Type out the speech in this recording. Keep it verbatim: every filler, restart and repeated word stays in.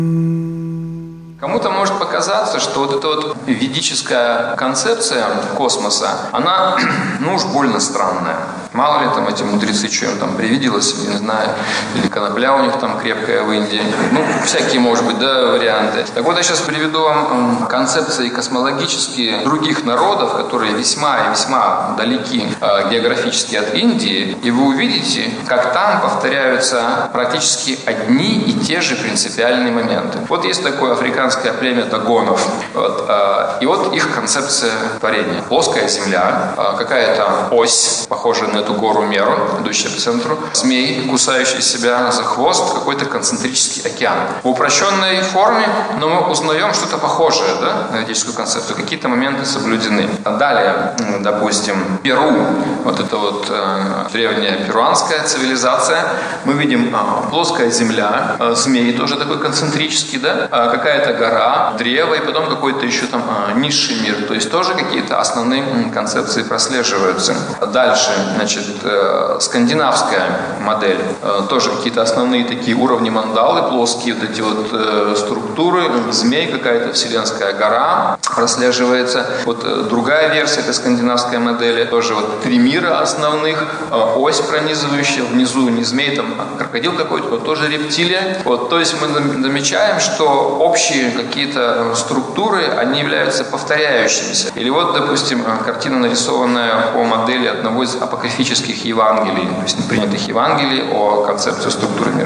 Кому-то может показаться, что вот эта вот ведическая концепция космоса, она, ну уж больно странная. Мало ли там эти мудрецы, что им там привиделось, не знаю, или конопля у них там крепкая в Индии. Ну, всякие, может быть, да, варианты. Так вот, я сейчас приведу вам концепции космологические других народов, которые весьма и весьма далеки э, географически от Индии, и вы увидите, как там повторяются практически одни и те же принципиальные моменты. Вот есть такое африканское племя дагонов, вот, э, и вот их концепция творения. Плоская земля, э, какая-то ось, похожая на эту гору Меру, идущая по центру, змей, кусающий себя за хвост, какой-то концентрический океан. В упрощенной форме, но мы узнаем что-то похожее, да, на ведическую концепцию, какие-то моменты соблюдены. Далее, допустим, Перу, вот это вот э, древняя перуанская цивилизация, мы видим э, плоская земля, э, змей тоже такой концентрический, да, э, какая-то гора, древо, и потом какой-то еще там э, низший мир, то есть тоже какие-то основные э, концепции прослеживаются. Дальше, значит, э, скандинавская модель, э, тоже какие-то основные такие уровни мандалы, плоские вот эти вот э, структуры, змей, какая-то вселенская гора прослеживается. Вот э, другая версия этой скандинавской модели, тоже вот три мира основных, э, ось пронизывающая, внизу не змей, там крокодил какой-то, вот тоже рептилия. Вот, то есть мы замечаем, что общие какие-то структуры, они являются повторяющимися. Или вот, допустим, картина, нарисованная по модели одного из апокрифических Евангелий, то есть принятых Евангелий о концепции структуры мира.